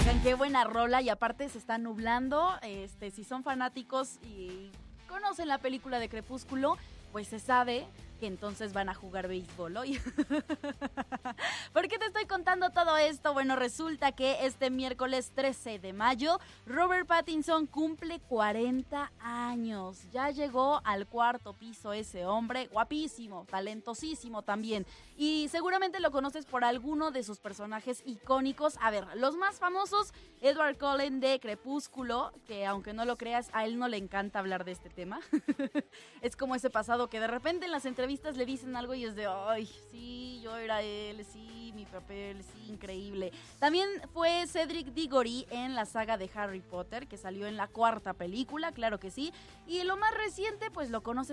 Oigan, qué buena rola, y aparte se está nublando. Si son fanáticos y conocen la película de Crepúsculo, pues se sabe que entonces van a jugar béisbol hoy. ¿Por qué te estoy contando todo esto? Bueno, resulta que este miércoles 13 de mayo, Robert Pattinson cumple 40 años. Ya llegó al cuarto piso ese hombre, guapísimo, talentosísimo también. Y seguramente lo conoces por alguno de sus personajes icónicos. A ver, los más famosos, Edward Cullen de Crepúsculo, que aunque no lo creas, a él no le encanta hablar de este tema. Es como ese pasado que de repente en las entrevistas le dicen algo y es de, ay, sí, yo era él, sí, mi papel, sí, increíble. También fue Cedric Diggory en la saga de Harry Potter, que salió en la 4ª película, claro que sí. Y lo más reciente, pues lo conoces